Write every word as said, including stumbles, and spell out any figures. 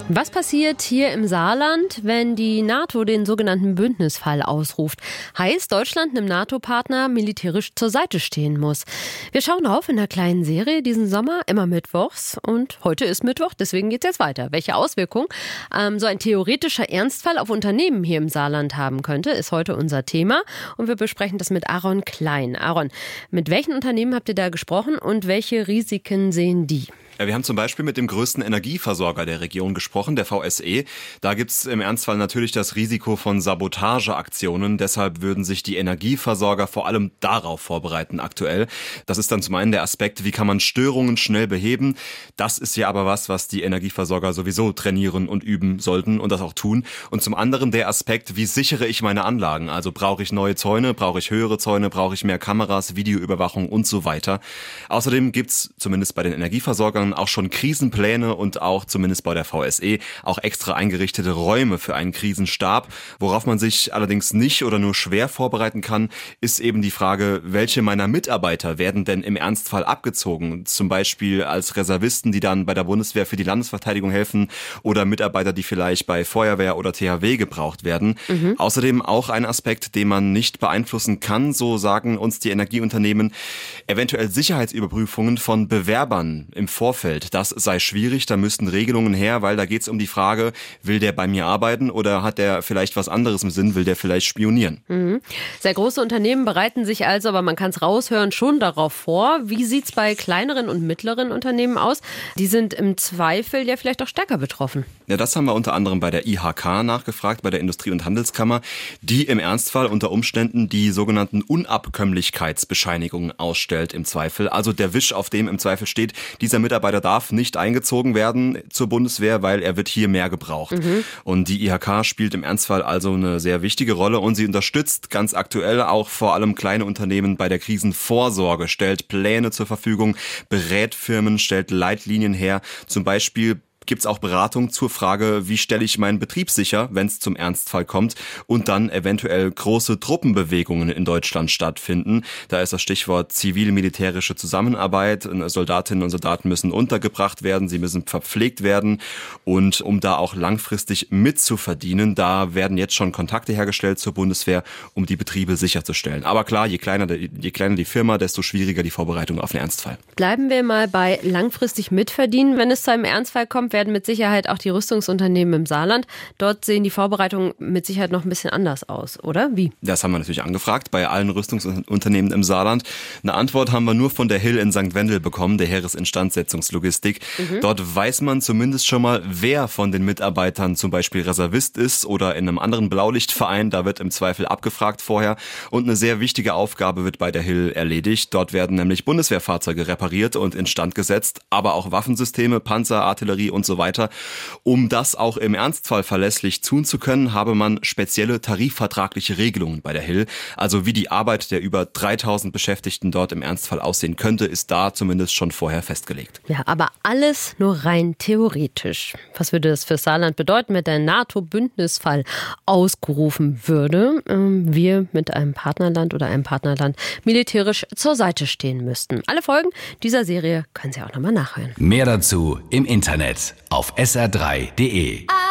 Was passiert hier im Saarland, wenn die NATO den sogenannten Bündnisfall ausruft? Heißt, Deutschland einem NATO-Partner militärisch zur Seite stehen muss. Wir schauen auf in einer kleinen Serie diesen Sommer, immer mittwochs. Und heute ist Mittwoch, deswegen geht's jetzt weiter. Welche Auswirkungen ähm, so ein theoretischer Ernstfall auf Unternehmen hier im Saarland haben könnte, ist heute unser Thema. Und wir besprechen das mit Aaron Klein. Aaron, mit welchen Unternehmen habt ihr da gesprochen und welche Risiken sehen die? Ja, wir haben zum Beispiel mit dem größten Energieversorger der Region gesprochen, der V S E. Da gibt's im Ernstfall natürlich das Risiko von Sabotageaktionen. Deshalb würden sich die Energieversorger vor allem darauf vorbereiten aktuell. Das ist dann zum einen der Aspekt, wie kann man Störungen schnell beheben. Das ist ja aber was, was die Energieversorger sowieso trainieren und üben sollten und das auch tun. Und zum anderen der Aspekt, wie sichere ich meine Anlagen? Also brauche ich neue Zäune, brauche ich höhere Zäune, brauche ich mehr Kameras, Videoüberwachung und so weiter. Außerdem gibt's zumindest bei den Energieversorgern auch schon Krisenpläne und auch zumindest bei der V S E auch extra eingerichtete Räume für einen Krisenstab. Worauf man sich allerdings nicht oder nur schwer vorbereiten kann, ist eben die Frage, welche meiner Mitarbeiter werden denn im Ernstfall abgezogen? Zum Beispiel als Reservisten, die dann bei der Bundeswehr für die Landesverteidigung helfen oder Mitarbeiter, die vielleicht bei Feuerwehr oder T H W gebraucht werden. Mhm. Außerdem auch ein Aspekt, den man nicht beeinflussen kann, so sagen uns die Energieunternehmen, eventuell Sicherheitsüberprüfungen von Bewerbern im Vorfeld. Das sei schwierig, da müssten Regelungen her, weil da geht es um die Frage, will der bei mir arbeiten oder hat der vielleicht was anderes im Sinn, will der vielleicht spionieren? Mhm. Sehr große Unternehmen bereiten sich also, aber man kann es raushören, schon darauf vor. Wie sieht es bei kleineren und mittleren Unternehmen aus? Die sind im Zweifel ja vielleicht auch stärker betroffen. Ja, das haben wir unter anderem bei der I H K nachgefragt, bei der Industrie- und Handelskammer, die im Ernstfall unter Umständen die sogenannten Unabkömmlichkeitsbescheinigungen ausstellt im Zweifel. Also der Wisch, auf dem im Zweifel steht, dieser Mitarbeiter darf nicht eingezogen werden zur Bundeswehr, weil er wird hier mehr gebraucht. Mhm. Und die I H K spielt im Ernstfall also eine sehr wichtige Rolle und sie unterstützt ganz aktuell auch vor allem kleine Unternehmen bei der Krisenvorsorge, stellt Pläne zur Verfügung, berät Firmen, stellt Leitlinien her, zum Beispiel gibt es auch Beratung zur Frage, wie stelle ich meinen Betrieb sicher, wenn es zum Ernstfall kommt und dann eventuell große Truppenbewegungen in Deutschland stattfinden. Da ist das Stichwort zivil-militärische Zusammenarbeit. Soldatinnen und Soldaten müssen untergebracht werden, sie müssen verpflegt werden und um da auch langfristig mitzuverdienen, da werden jetzt schon Kontakte hergestellt zur Bundeswehr, um die Betriebe sicherzustellen. Aber klar, je kleiner, je kleiner die Firma, desto schwieriger die Vorbereitung auf einen Ernstfall. Bleiben wir mal bei langfristig mitverdienen. Wenn es zu einem Ernstfall kommt, werden mit Sicherheit auch die Rüstungsunternehmen im Saarland. Dort sehen die Vorbereitungen mit Sicherheit noch ein bisschen anders aus, oder? Wie? Das haben wir natürlich angefragt bei allen Rüstungsunternehmen im Saarland. Eine Antwort haben wir nur von der Hill in Sankt Wendel bekommen, der Heeresinstandsetzungslogistik. Mhm. Dort weiß man zumindest schon mal, wer von den Mitarbeitern zum Beispiel Reservist ist oder in einem anderen Blaulichtverein. Da wird im Zweifel abgefragt vorher. Und eine sehr wichtige Aufgabe wird bei der Hill erledigt. Dort werden nämlich Bundeswehrfahrzeuge repariert und instand gesetzt, aber auch Waffensysteme, Panzer, Artillerie und so weiter. Um das auch im Ernstfall verlässlich tun zu können, habe man spezielle tarifvertragliche Regelungen bei der Hill. Also wie die Arbeit der über dreitausend Beschäftigten dort im Ernstfall aussehen könnte, ist da zumindest schon vorher festgelegt. Ja, aber alles nur rein theoretisch. Was würde das für Saarland bedeuten, wenn der NATO-Bündnisfall ausgerufen würde? Wir mit einem Partnerland oder einem Partnerland militärisch zur Seite stehen müssten. Alle Folgen dieser Serie können Sie auch nochmal nachhören. Mehr dazu im Internet auf S R drei punkt de.